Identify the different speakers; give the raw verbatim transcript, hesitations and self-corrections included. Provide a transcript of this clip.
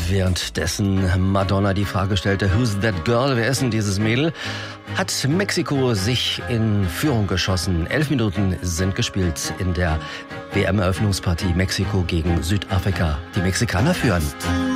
Speaker 1: währenddessen Madonna die Frage stellte, who's that girl, wer ist denn dieses Mädel, hat Mexiko sich in Führung geschossen. Elf Minuten sind gespielt in der W M-Eröffnungspartie Mexiko gegen Südafrika. Die Mexikaner führen.